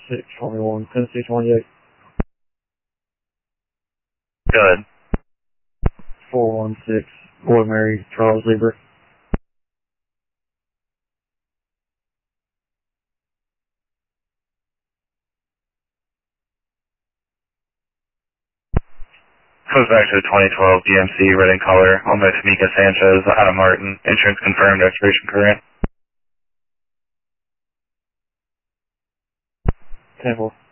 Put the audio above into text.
621, Tennessee 28. Good. 416, Boy Mary, Charles Zebra. Goes back to the 2012 DMC, red in color, owned by Tamika Sanchez, Adam Martin. Insurance confirmed, expiration current. 10-4.